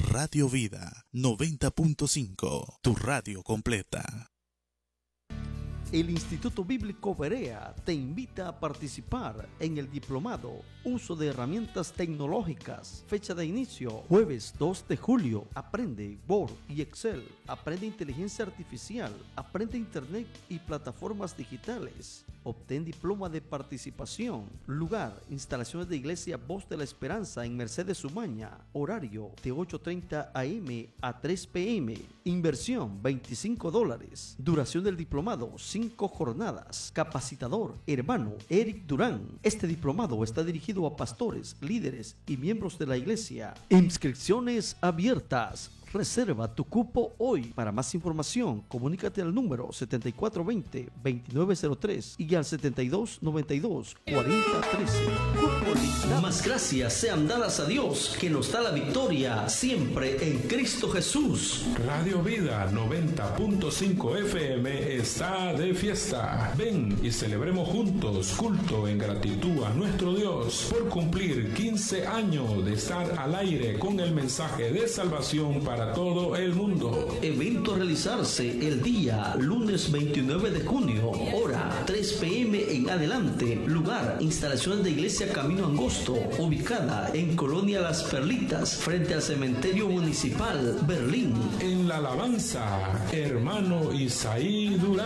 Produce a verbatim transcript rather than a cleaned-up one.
Radio Vida noventa punto cinco, tu radio completa. El Instituto Bíblico Berea te invita a participar en el diplomado Uso de Herramientas Tecnológicas. Fecha de inicio, jueves dos de julio. Aprende Word y Excel. Aprende Inteligencia Artificial. Aprende Internet y plataformas digitales. Obtén diploma de participación. Lugar, instalaciones de Iglesia Voz de la Esperanza en Mercedes Umaña. Horario de ocho treinta a eme a tres pe eme. Inversión veinticinco dólares. Duración del diplomado cinco jornadas. Capacitador, hermano Eric Durán. Este diplomado está dirigido a pastores, líderes y miembros de la iglesia. Inscripciones abiertas. Reserva tu cupo hoy. Para más información, comunícate al número setenta y cuatro veinte, veintinueve cero tres y al setenta y dos noventa y dos, cuarenta trece. Más gracias sean dadas a Dios, que nos da la victoria siempre en Cristo Jesús. Radio Vida noventa punto cinco efe eme está de fiesta. Ven y celebremos juntos culto en gratitud a nuestro Dios por cumplir quince años de estar al aire con el mensaje de salvación para Para todo el mundo. Evento a realizarse el día lunes veintinueve de junio, hora tres pe eme en adelante. Lugar, instalaciones de Iglesia Camino Angosto, ubicada en Colonia Las Perlitas, frente al Cementerio Municipal, Berlín. En la alabanza, hermano Isaí Durán.